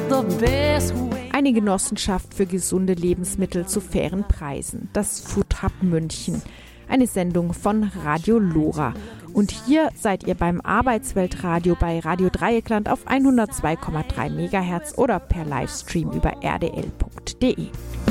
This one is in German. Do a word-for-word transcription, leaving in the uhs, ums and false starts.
Eine Genossenschaft für gesunde Lebensmittel zu fairen Preisen. Das Food Hub München. Eine Sendung von Radio Lora. Und hier seid ihr beim Arbeitsweltradio bei Radio Dreieckland auf hundertzwei Komma drei Megahertz oder per Livestream über r d l punkt d e.